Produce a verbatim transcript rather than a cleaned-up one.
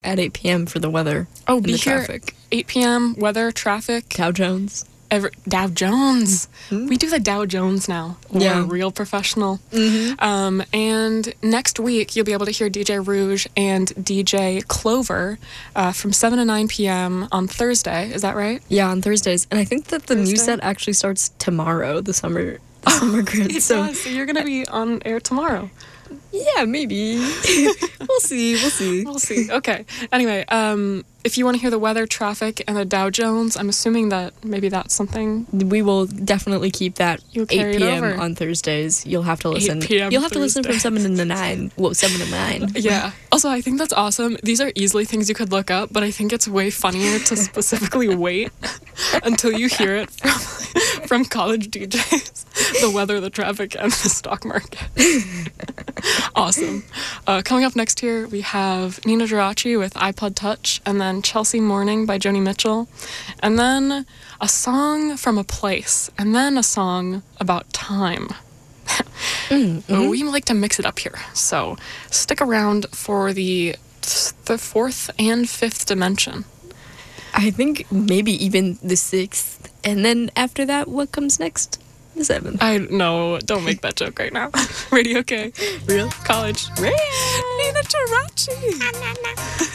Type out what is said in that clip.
at eight p.m. for the weather. Oh, and be the here traffic. eight p.m. weather, traffic. Dow Jones. Every, Dow Jones. Mm-hmm. We do the Dow Jones now. We're Yeah. a real professional. Mm-hmm. Um, and next week, you'll be able to hear D J Rouge and D J Clover uh, from seven to nine p.m. on Thursday. Is that right? Yeah, on Thursdays. And I think that the Thursday? new set actually starts tomorrow, the summer, the summer grid. It So, does. So you're going to be on air tomorrow. yeah, maybe. We'll see. We'll see. We'll see. Okay. Anyway, um, if you want to hear the weather, traffic, and the Dow Jones, I'm assuming that maybe that's something We will definitely keep that You'll carry eight it p.m. over. on Thursdays. You'll have to listen. eight p.m. You'll have to listen from Thursday. seven to nine. Well, seven to nine. Yeah. Also, I think that's awesome. These are easily things you could look up, but I think it's way funnier to specifically wait until you hear it from from college D Js. The weather, the traffic, and the stock market. Awesome. Uh, coming up next here, we have Nina Geraci with iPod Touch, and then Chelsea Morning by Joni Mitchell, and then a song from a place, and then a song about time. Mm-hmm. We like to mix it up here, so stick around for the the fourth and fifth dimension. I think maybe even the sixth. And then after that, what comes next? The seventh. I no, don't make that joke right now. Radio K, Real? college. Nina Geraci.